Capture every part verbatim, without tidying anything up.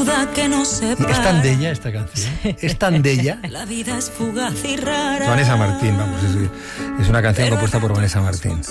duda que no sepa. Es tan de ella esta canción. Sí. Es tan de ella. La vida es fugaz y rara. Vanessa Martín, vamos, es, es una canción Pero compuesta por Vanessa Martín.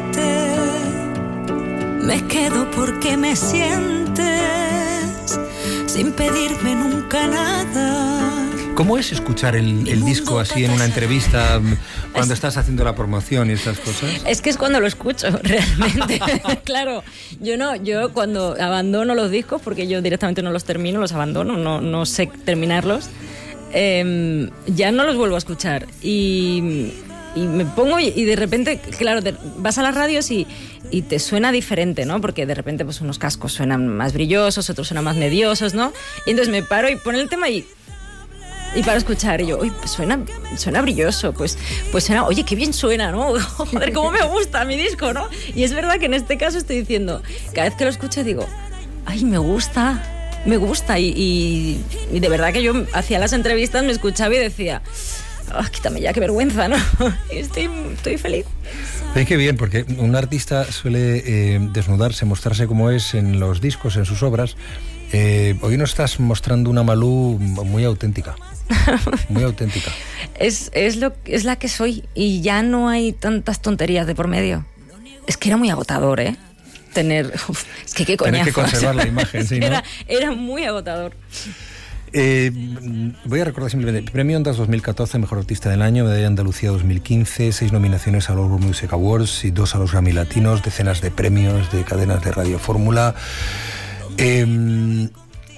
Me quedo porque me sientes sin pedirme nunca nada. ¿Cómo es escuchar el, el disco así en una entrevista cuando estás haciendo la promoción y esas cosas? Es que es cuando lo escucho, realmente. Claro, yo no, yo cuando abandono los discos, porque yo directamente no los termino, los abandono, no, no sé terminarlos, eh, ya no los vuelvo a escuchar. Y, y me pongo y, y de repente, claro, te, vas a las radios y, y te suena diferente, ¿no? Porque de repente pues unos cascos suenan más brillosos, otros suenan más mediosos, ¿no? Y entonces me paro y pongo el tema y... Y para escuchar, y yo, uy, pues suena, suena brilloso, pues, pues suena, oye, qué bien suena, ¿no? Joder, cómo me gusta mi disco, ¿no? Y es verdad que en este caso estoy diciendo, cada vez que lo escucho digo, ay, me gusta, me gusta. Y, y, y de verdad que yo hacía las entrevistas, me escuchaba y decía, oh, quítame ya, qué vergüenza, ¿no? Y estoy, estoy feliz. Ve que bien, porque un artista suele eh, desnudarse, mostrarse como es en los discos, en sus obras. Eh, hoy nos estás mostrando una Malú muy auténtica. Muy auténtica. Es, es, lo, es la que soy y ya no hay tantas tonterías de por medio. Es que era muy agotador, ¿eh? Tener... Uf, es que qué coñazo. Tener que conservar la imagen, sí, ¿no? Era, era muy agotador. Eh, voy a recordar simplemente: Premio Ondas dos mil catorce, Mejor Artista del Año; Medalla Andalucía dos mil quince, seis nominaciones a los World Music Awards y dos a los Grammy Latinos, decenas de premios de cadenas de Radio Fórmula. Eh,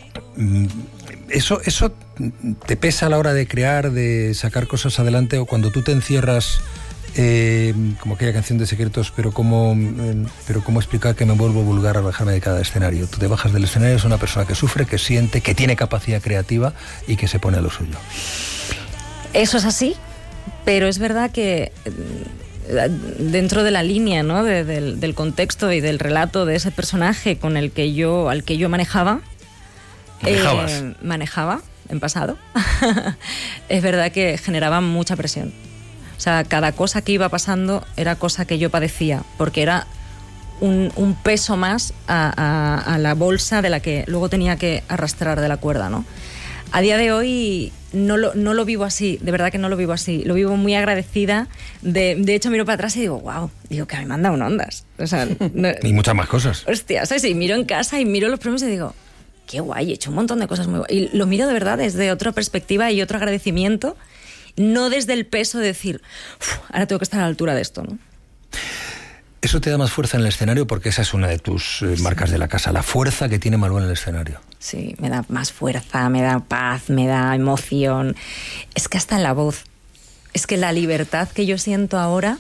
Eso, eso te pesa a la hora de crear, de sacar cosas adelante, o cuando tú te encierras, eh, como aquella canción de Secretos, pero cómo, eh, pero cómo explicar que me vuelvo vulgar al bajarme de cada escenario. Tú te bajas del escenario, es una persona que sufre, que siente, que tiene capacidad creativa y que se pone a lo suyo. Eso es así, pero es verdad que dentro de la línea, ¿no? de, del, del contexto y del relato de ese personaje con el que yo, al que yo manejaba, ¿Manejabas? Eh, manejaba en pasado. Es verdad que generaba mucha presión. O sea, cada cosa que iba pasando era cosa que yo padecía, porque era un, un peso más a, a, a la bolsa de la que luego tenía que arrastrar de la cuerda, ¿no? A día de hoy no lo, no lo vivo así, de verdad que no lo vivo así. Lo vivo muy agradecida. De, de hecho, miro para atrás y digo, wow, digo que me manda un Ondas. O sea, no, y muchas más cosas. Hostia, ¿sabes? Y miro en casa y miro los premios y digo, qué guay, he hecho un montón de cosas muy guay. Y lo miro de verdad desde otra perspectiva y otro agradecimiento, no desde el peso de decir, ahora tengo que estar a la altura de esto, ¿no? Eso te da más fuerza en el escenario, porque esa es una de tus eh, marcas de la casa, la fuerza que tiene Malú en el escenario. Sí, me da más fuerza, me da paz, me da emoción. Es que hasta en la voz. Es que la libertad que yo siento ahora,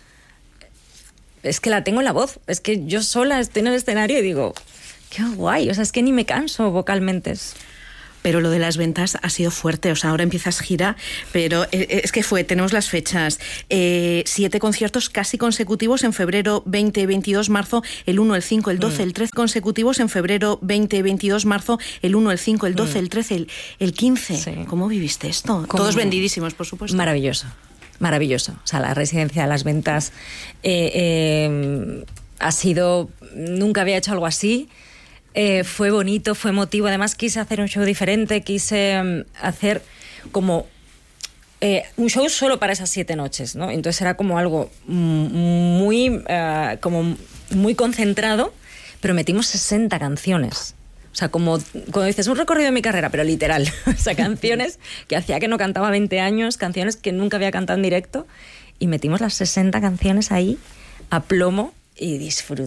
es que la tengo en la voz. Es que yo sola estoy en el escenario y digo, qué guay, o sea, es que ni me canso vocalmente. Pero lo de las ventas ha sido fuerte, o sea, ahora empiezas gira, pero es que fue, tenemos las fechas, eh, siete conciertos casi consecutivos en febrero veinte, veintidós, marzo, el uno, el cinco, el doce, mm. el trece consecutivos en febrero veinte, veintidós, marzo, el uno, el cinco, el doce, mm. el trece, el, el quince. Sí. ¿Cómo viviste esto? ¿Cómo? Todos vendidísimos, por supuesto. Maravilloso, maravilloso. O sea, la residencia de las ventas eh, eh, ha sido, nunca había hecho algo así. Eh, fue bonito, fue emotivo. Además quise hacer un show diferente, quise um, hacer como eh, un show solo para esas siete noches, ¿no? Entonces era como algo muy, uh, como muy concentrado, pero metimos sesenta canciones. O sea, como cuando dices, un recorrido de mi carrera, pero literal. O sea, canciones que hacía que no cantaba veinte años, canciones que nunca había cantado en directo, y metimos las sesenta canciones ahí a plomo y disfruté.